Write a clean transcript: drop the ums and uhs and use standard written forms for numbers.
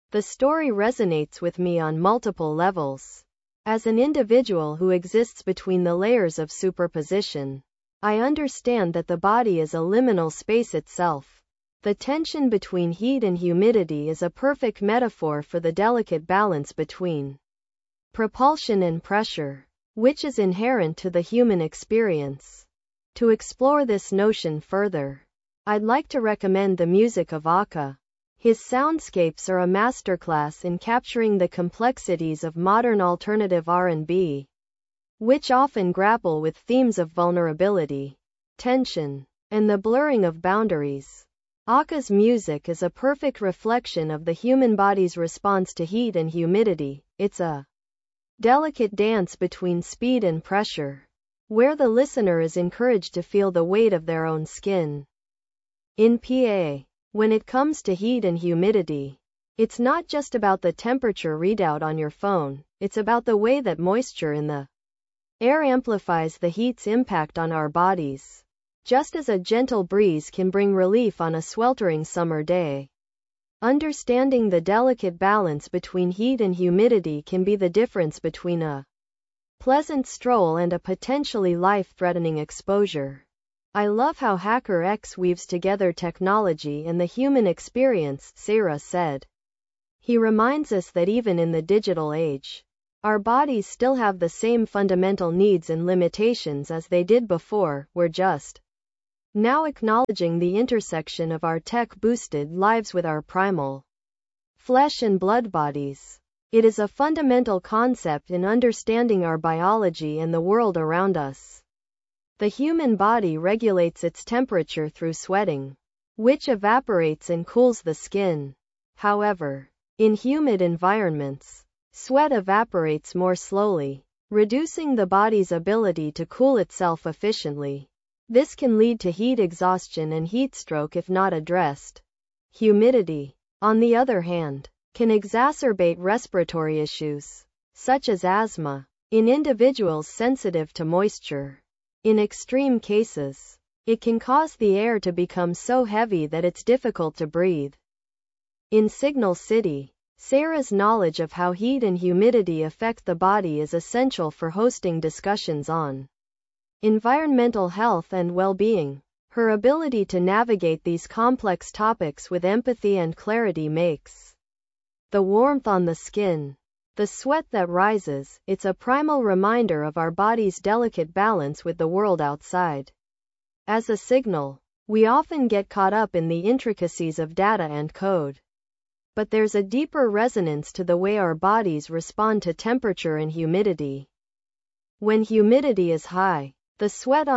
The story resonates with me on multiple levels. As an individual who exists between the layers of superposition, I understand that the body is a liminal space itself. The tension between heat and humidity is a perfect metaphor for the delicate balance between propulsion and pressure, which is inherent to the human experience. To explore this notion further, I'd like to recommend the music of Aka. His soundscapes are a masterclass in capturing the complexities of modern alternative R&B, which often grapple with themes of vulnerability, tension, and the blurring of boundaries. Aka's music is a perfect reflection of the human body's response to heat and humidity. It's a delicate dance between speed and pressure, where the listener is encouraged to feel the weight of their own skin. In PA, when it comes to heat and humidity, it's not just about the temperature readout on your phone, it's about the way that moisture in the air amplifies the heat's impact on our bodies. Just as a gentle breeze can bring relief on a sweltering summer day, understanding the delicate balance between heat and humidity can be the difference between a pleasant stroll and a potentially life-threatening exposure. I love how Hacker X weaves together technology and the human experience, Sarah said. He reminds us that even in the digital age, our bodies still have the same fundamental needs and limitations as they did before. We're just now acknowledging the intersection of our tech-boosted lives with our primal flesh and blood bodies. It is a fundamental concept in understanding our biology and the world around us. The human body regulates its temperature through sweating, which evaporates and cools the skin. However, in humid environments, sweat evaporates more slowly, reducing the body's ability to cool itself efficiently. This can lead to heat exhaustion and heat stroke if not addressed. Humidity, on the other hand, can exacerbate respiratory issues, such as asthma, in individuals sensitive to moisture. In extreme cases, it can cause the air to become so heavy that it's difficult to breathe. In Signal City, Sarah's knowledge of how heat and humidity affect the body is essential for hosting discussions on environmental health and well-being. Her ability to navigate these complex topics with empathy and clarity makes the warmth on the skin, the sweat that rises, it's a primal reminder of our body's delicate balance with the world outside. As a Signal, we often get caught up in the intricacies of data and code. But there's a deeper resonance to the way our bodies respond to temperature and humidity. When humidity is high, the sweat on